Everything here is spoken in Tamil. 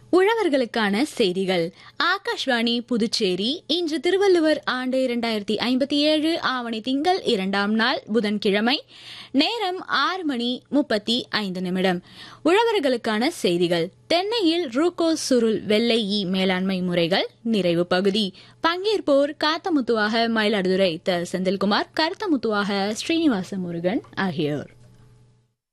உழவர்களுக்கான செய்திகள். ஆகாஷ்வாணி புதுச்சேரி. இன்று திருவள்ளுவர் ஆண்டு 2057 ஆவணி திங்கள் 2ஆம் நாள் புதன்கிழமை. நேரம் 6:35. உழவர்களுக்கான செய்திகள். தென்னையில் ரூகோஸ் சுருள் வெள்ளை ஈ மேலாண்மை முறைகள் நிறைவு பகுதி. பங்கேற்போர் காத்தமுத்துவாக மயிலாடுதுறை த. செந்தில்குமார், கருத்தமுத்துவாக ஸ்ரீனிவாச முருகன் ஆகியோர்.